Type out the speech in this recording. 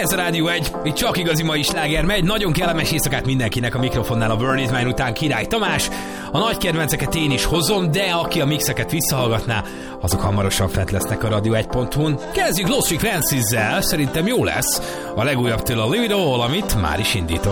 Ez a Rádió 1, itt csak igazi mai sláger megy. Nagyon kellemes éjszakát mindenkinek, a mikrofonnál a Burn It Mine után Király Tamás. A nagy kedvenceket én is hozom, de aki a mixeket visszahallgatná, azok hamarosan fent lesznek a radio1.hu-n. Kezdjük Lost Frequencies-zel, szerintem jó lesz. A legújabb től a Live It All, amit már is indítok.